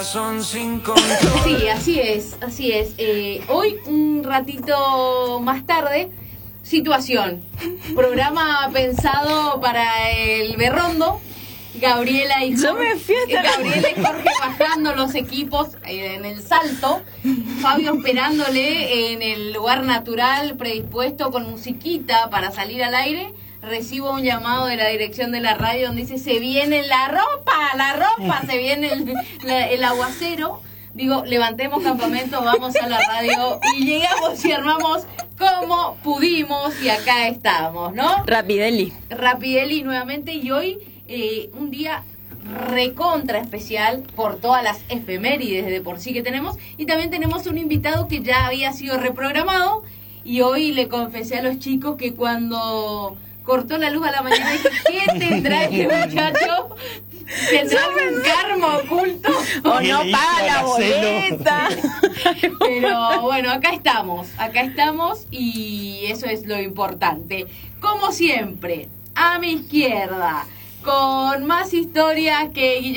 Son sin control. Sí, así es, así es. Hoy, un ratito más tarde, situación. Programa pensado para el Berrondo. Gabriela y Jorge, Gabriela y Jorge bajando los equipos en el Salto. Fabio esperándole en el lugar natural, predispuesto con musiquita para salir al aire. Recibo un llamado de la dirección de la radio donde dice: se viene la ropa, se viene el aguacero. Digo, levantemos campamento, vamos a la radio, y llegamos y armamos como pudimos, y acá estamos, ¿no? Rapidelli Nuevamente, y hoy un día recontra especial por todas las efemérides de por sí que tenemos, y también tenemos un invitado que ya había sido reprogramado, y hoy le confesé a los chicos que cuando cortó la luz a la mañana dije: ¿qué tendrá este muchacho? ¿Tendrá un karma oculto? O no paga la boleta. Pero bueno, acá estamos, y eso es lo importante. Como siempre, a mi izquierda, con más historia que Guillermo